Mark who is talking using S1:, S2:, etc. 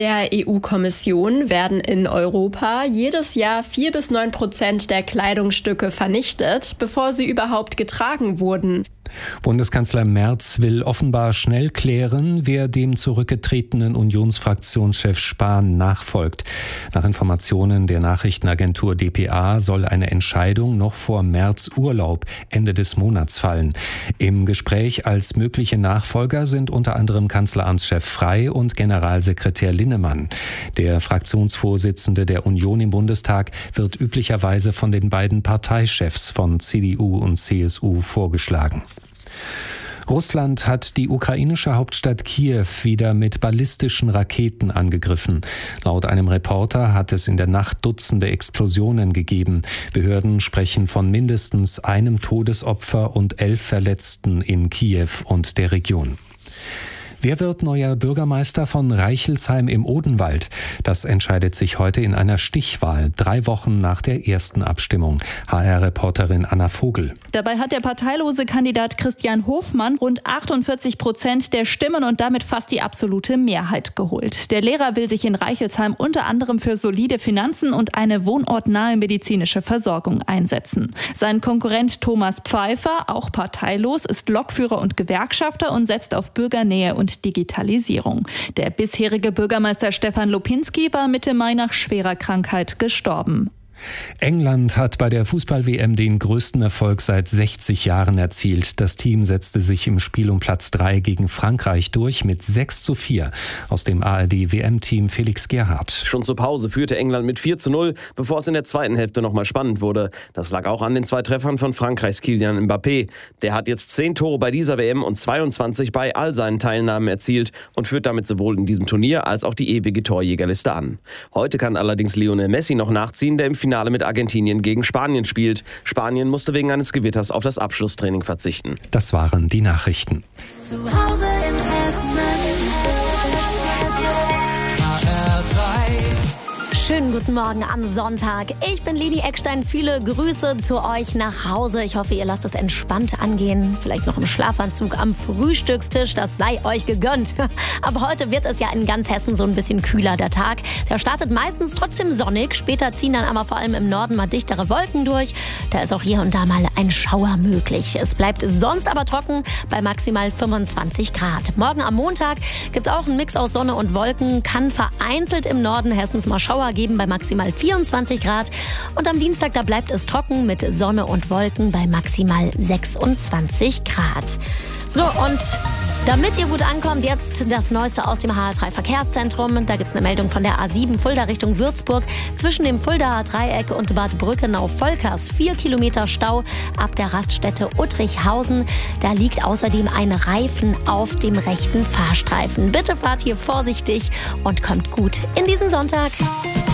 S1: Der EU-Kommission werden in Europa jedes Jahr 4-9% der Kleidungsstücke vernichtet, bevor sie überhaupt getragen wurden.
S2: Bundeskanzler Merz will offenbar schnell klären, wer dem zurückgetretenen Unionsfraktionschef Spahn nachfolgt. Nach Informationen der Nachrichtenagentur dpa soll eine Entscheidung noch vor Merz Urlaub Ende des Monats fallen. Im Gespräch als mögliche Nachfolger sind unter anderem Kanzleramtschef Frey und Generalsekretär Linnemann. Der Fraktionsvorsitzende der Union im Bundestag wird üblicherweise von den beiden Parteichefs von CDU und CSU vorgeschlagen. Russland hat die ukrainische Hauptstadt Kiew wieder mit ballistischen Raketen angegriffen. Laut einem Reporter hat es in der Nacht Dutzende Explosionen gegeben. Behörden sprechen von mindestens einem Todesopfer und 11 Verletzten in Kiew und der Region. Wer wird neuer Bürgermeister von Reichelsheim im Odenwald? Das entscheidet sich heute in einer Stichwahl, 3 Wochen nach der ersten Abstimmung. HR-Reporterin Anna Vogel.
S3: Dabei hat der parteilose Kandidat Christian Hofmann rund 48% der Stimmen und damit fast die absolute Mehrheit geholt. Der Lehrer will sich in Reichelsheim unter anderem für solide Finanzen und eine wohnortnahe medizinische Versorgung einsetzen. Sein Konkurrent Thomas Pfeiffer, auch parteilos, ist Lokführer und Gewerkschafter und setzt auf Bürgernähe und Digitalisierung. Der bisherige Bürgermeister Stefan Lopinski war Mitte Mai nach schwerer Krankheit gestorben.
S2: England hat bei der Fußball-WM den größten Erfolg seit 60 Jahren erzielt. Das Team setzte sich im Spiel um Platz 3 gegen Frankreich durch mit 6:4. Aus dem ARD-WM-Team Felix Gerhardt.
S4: Schon zur Pause führte England mit 4:0, bevor es in der zweiten Hälfte nochmal spannend wurde. Das lag auch an den 2 Treffern von Frankreichs Kylian Mbappé. Der hat jetzt 10 Tore bei dieser WM und 22 bei all seinen Teilnahmen erzielt und führt damit sowohl in diesem Turnier als auch die ewige Torjägerliste an. Heute kann allerdings Lionel Messi noch nachziehen, der im Finale mit Argentinien gegen Spanien spielt. Spanien musste wegen eines Gewitters auf das Abschlusstraining verzichten.
S2: Das waren die Nachrichten.
S5: Zu Hause in Hessen.
S6: Schönen guten Morgen am Sonntag. Ich bin Leni Eckstein. Viele Grüße zu euch nach Hause. Ich hoffe, ihr lasst es entspannt angehen. Vielleicht noch im Schlafanzug am Frühstückstisch. Das sei euch gegönnt. Aber heute wird es ja in ganz Hessen so ein bisschen kühler, der Tag. Der startet meistens trotzdem sonnig. Später ziehen dann aber vor allem im Norden mal dichtere Wolken durch. Da ist auch hier und da mal ein Schauer möglich. Es bleibt sonst aber trocken bei maximal 25 Grad. Morgen am Montag gibt es auch einen Mix aus Sonne und Wolken. Kann vereinzelt im Norden Hessens mal Schauer geben bei maximal 24 Grad. Und am Dienstag, da bleibt es trocken mit Sonne und Wolken bei maximal 26 Grad. So, und damit ihr gut ankommt, jetzt das Neueste aus dem HR3 Verkehrszentrum. Da gibt es eine Meldung von der A7 Fulda Richtung Würzburg. Zwischen dem Fuldaer Dreieck und Bad Brückenau-Volkers 4 Kilometer Stau ab der Raststätte Uttrichhausen. Da liegt außerdem ein Reifen auf dem rechten Fahrstreifen. Bitte fahrt hier vorsichtig und kommt gut in diesen Sonntag.